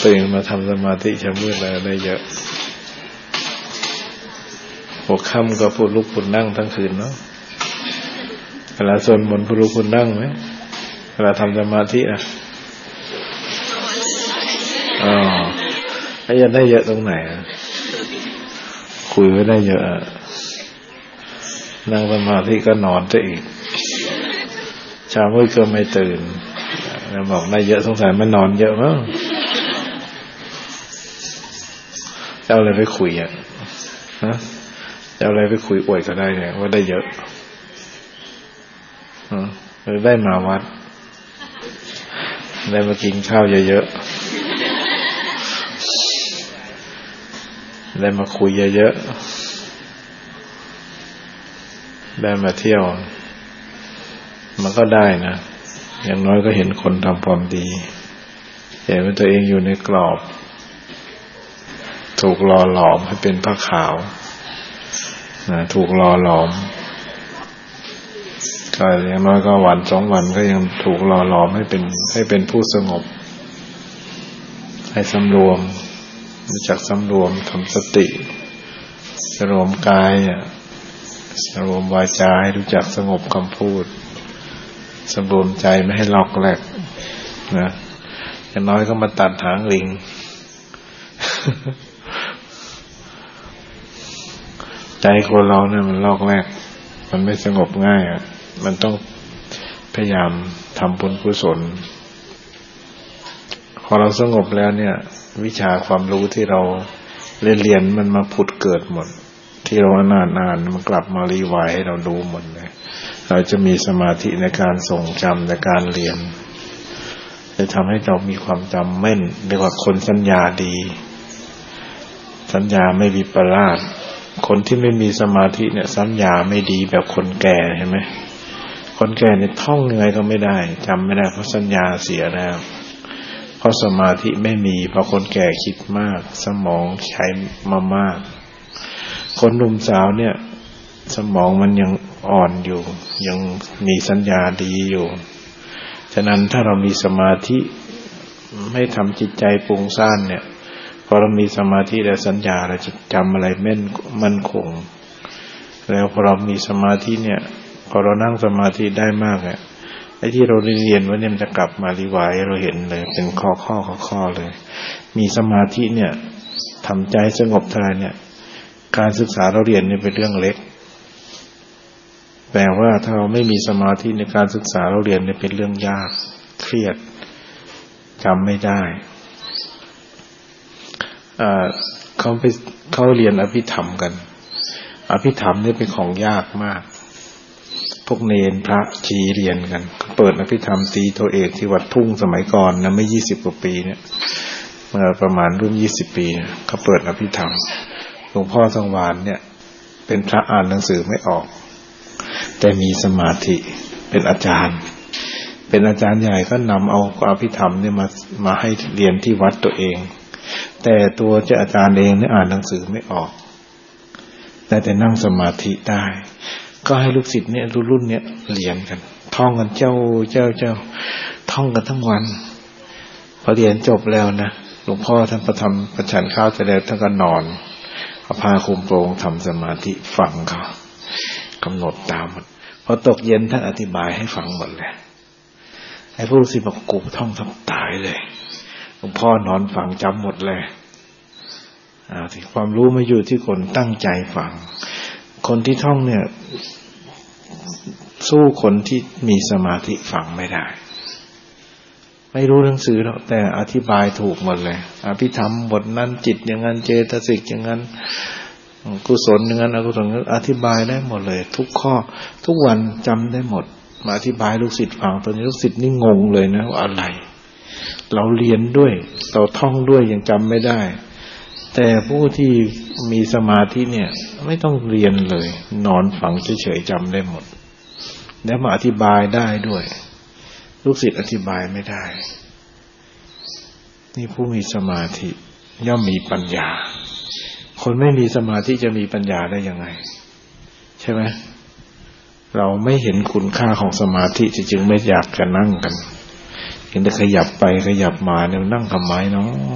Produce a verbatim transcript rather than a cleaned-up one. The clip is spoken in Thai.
ตื่นมาทำสมาธิเช้ามืดแล้วได้เยอะหัวค่ำก็พูดลุกพูดนั่งทั้งคืนเนาะเวลาสวดมนต์พูดลุกพูดนั่งไหมเวลาทำสมาธิอ่ะอ๋อแล้วจะได้เยอะตรงไหนอ่ะคุยไว้ได้เยอะนั่งสมาธิก็นอนซะอีกเช้ามืดก็ไม่ตื่นแล้วบอกได้เยอะสงสัยมันนอนเยอะมั้งเจ้าอะไรไปคุยอ่ะฮะเจ้าอะไรไปคุยอวยก็ได้เนี่ยว่าได้เยอะฮะหรือได้มาวัดได้มากินข้าวเยอะๆได้มาคุยเยอะๆได้มาเที่ยวมันก็ได้นะอย่างน้อยก็เห็นคนทำความดีเห็นว่าตัวเองอยู่ในกรอบถูกหล่อหลอมให้เป็นผ้าขาวนะถูกหล่อหลอมก็อย่างน้อยก็วันสองวันก็ยังถูกหล่อหลอมให้เป็นให้เป็นผู้สงบให้สำรวมรู้จักสำรวมทำสติสำรวมกายสำรวมวาจาให้รู้จักสงบคำพูดสำรวมใจไม่ให้ลอกแหลกนะอย่างน้อยก็มาตัดหางลิงใจคนเราเนี่ยมันลอกแรกมันไม่สงบง่ายอ่ะมันต้องพยายามทำบุญกุศลพอเราสงบแล้วเนี่ยวิชาความรู้ที่เราเรียนเรียนมันมาผุดเกิดหมดที่เราอ่านอ่านมันกลับมารีไวซ์ให้เราดูหมดเลยเราจะมีสมาธิในการทรงจำในการเรียนจะทำให้เรามีความจำแม่นเรียกว่าคนสัญญาดีสัญญาไม่วิปลาสคนที่ไม่มีสมาธิเนี่ยสัญญาไม่ดีแบบคนแก่เห็นไหมคนแก่เนี่ยท่องยังไงก็ไม่ได้จำไม่ได้เพราะสัญญาเสียแล้วเพราะสมาธิไม่มีเพราะคนแก่คิดมากสมองใช้มามากคนหนุ่มสาวเนี่ยสมองมันยังอ่อนอยู่ยังมีสัญญาดีอยู่ฉะนั้นถ้าเรามีสมาธิไม่ทำจิตใจปุงซ่านเนี่ยพอเรามีสมาธิและสัญญาเราจะจำอะไรแม่นมั่นคงแล้วพอเรามีสมาธิเนี่ยพอเรานั่งสมาธิได้มากเนี่ยไอ้ที่เราเรียนว่าเนี่ยมันจะกลับมารีไวซ์เราเห็นเลยเป็นข้อข้อข้อข้อเลยมีสมาธิเนี่ยทำใจสงบเท่าไรเนี่ยการศึกษาเราเรียนเนี่ยเป็นเรื่องเล็กแต่ว่าถ้าเราไม่มีสมาธิในการศึกษาเราเรียนเนี่ยเป็นเรื่องยากเครียดจำไม่ได้อ่าเขาไปเขาเรียนอภิธรรมกันอภิธรรมเนี่ยเป็นของยากมากพวกเนรพระชีเรียนกันเปิดอภิธรรมตีตัวเอกที่วัดทุ่งสมัยก่อนนะไม่ยี่สิบกว่าปีเนี่ยเมื่อประมาณรุ่นยี่สิบปีเขาเปิดอภิธรรมหลวงพ่อสังวาลเนี่ยเป็นพระอ่านหนังสือไม่ออกแต่มีสมาธิเป็นอาจารย์เป็นอาจารย์ใหญ่ก็นำเอาอภิธรรมเนี่ยมามาให้เรียนที่วัดตัวเองแต่ตัวเจ้าอาจารย์เองเนี่ยอ่านหนังสือไม่ออกแต่แต่นั่งสมาธิได้ก็ให้ลูกศิษย์เนี่ยรุ่นเนี่ยเรียนกันท่องกันเจ้าเจ้าเจ้าท่องกันทั้งวันพอเรียนจบแล้วนะหลวงพ่อท่านประทำประชันข้าวเสร็จแล้วท่านก็นอนเอาผ้าคลุมโปงทำสมาธิฟังเขากำหนดตามหมดพอตกเย็นท่านอธิบายให้ฟังหมดเลยไอ้พวกศิษย์บอกกูท่องทับตายเลยหลวงพ่อนอนฟังจำหมดเลยอ่าที่ความรู้มาอยู่ที่คนตั้งใจฟังคนที่ท่องเนี่ยสู้คนที่มีสมาธิฟังไม่ได้ไม่รู้หนังสือหรอกแต่อธิบายถูกหมดเลยอภิธรรมบทนั้นจิตอย่างนั้นเจตสิกอย่างนั้นกุศลอย่างนั้นอกุศลอธิบายได้หมดเลยทุกข้อทุกวันจำได้หมดมาอธิบายลูกศิษย์ฟังตอนนี้ลูกศิษย์นี่งงเลยนะว่าอะไรเราเรียนด้วยเราท่องด้วยยังจำไม่ได้แต่ผู้ที่มีสมาธิเนี่ยไม่ต้องเรียนเลยนอนฟังเฉยๆจำได้หมดแล้วมาอธิบายได้ด้วยลูกศิษย์อธิบายไม่ได้นี่ผู้มีสมาธิย่อมมีปัญญาคนไม่มีสมาธิจะมีปัญญาได้ยังไงใช่ไหมเราไม่เห็นคุณค่าของสมาธิจึงไม่อยากจะนั่งกันเห็นแต่ขยับไปขยับมาเนี่ยนั่งทำไมเนาะ